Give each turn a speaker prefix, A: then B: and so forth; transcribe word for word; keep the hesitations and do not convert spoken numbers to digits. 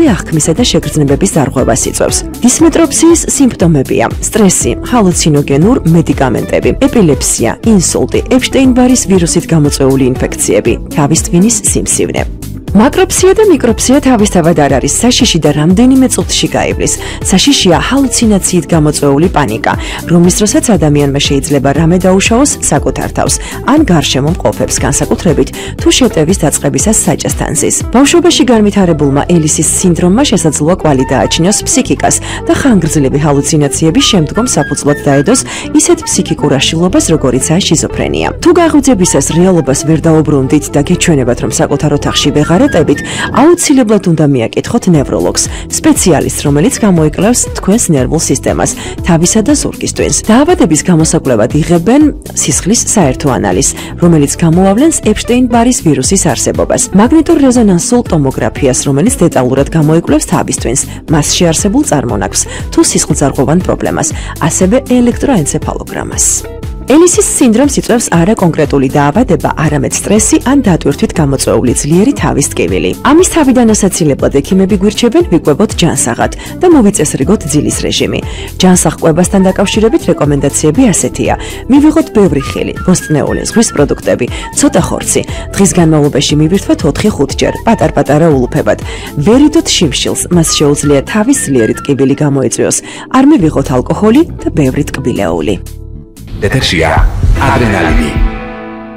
A: აღქმისა და შეგრძნებების დარღვევას იწვევს. დისმეტროპსიის სიმპტომებია: სტრესი, ჰალუცინოგენურ მედიკამენტები, ეპილეფსია, ინსულტი, ეპშტეინ-ბარის ვირუსით გამოწვეული ინფექციები, თავის ტვინის სიმსივნე. მაკროფსია და მიკროფსია თავისთავად არ არის საშიში და რამდენიმე წუთში გაივლის. საშიშია ჰალუცინაციით გამოწვეული პანიკა, რომლის დროსაც ადამიანმა შეიძლება რამე დაუშაოს საკუთარ თავს ან გარშემო მყოფებს, განსაკუთრებით თუ შეტევის დაწყებისას საჭესთან ზის. ბავშვობაში განვითარებულმა ელისის სინდრომმა შესაძლოა კვალი დააჩინოს ფსიქიკას და ხანგრძლივი ჰალუცინაციები შემდგომ საფუძვლად დაედოს ისეთ ფსიქიკურ აშლილობას, როგორიცაა შიზოფრენია. თუ გაღვიძებისას რეალობას ვერ დაუბრუნდით და გეჩვენებათ, რომ საკუთარ ოთახში ვეღარ ეტებით, აუცილებლად უნდა მიაკითხოთ ნევროლოგს, სპეციალისტს, რომელიც გამოიკლავს თქვენს ნერვულ სისტემას, თავისა და ზურგის ტვინს. დაავადების გამოსაკვლევად იღებენ სისხლის საერთო ანალიზს, რომელიც გამოავლენს ეპშტეინ-ბარის ვირუსის არსებობას, მაგნიტურ რეზონანსულ ტომოგრაფიას, რომელიც დეტალურად გამოიკვლევს თავის ტვინს, მასში არსებულ წარმონაქმს თუ სისხლძარღვოვან პრობლემას, ასევე ელექტროენცეფალოგრამას. ელისის სინდრომს იწვევს არა კონკრეტული დაავადება, არამედ სტრესი ან დატვირთვით გამოწვეული ძლიერი თავის ტკივილი. ამის თავიდან ასაცილებლად ექიმები გვირჩევენ ვიკვებოთ ჯანსაღად და მოვიწესრიგოთ ძილის რეჟიმი. ჯანსაღ კვებასთან დაკავშირებით რეკომენდაციები ასეთია: მივიღოთ ბევრი ხილი, ბოსტნეული, ზღვის პროდუქტები, ცოტა ხორცი. დღის განმავლობაში მივირთვათ ოთხი ხუთი ჯერ, პატარ-პატარა ულუფებად. ვერიდოთ შიმშილს, მას შეუძლია თავის ძლიერი ტკივილი გამოიწვიოს. არ მივიღოთ ალკოჰოლი და ბევრი ტკბილეული.
B: ეთერშია ადრენალინი.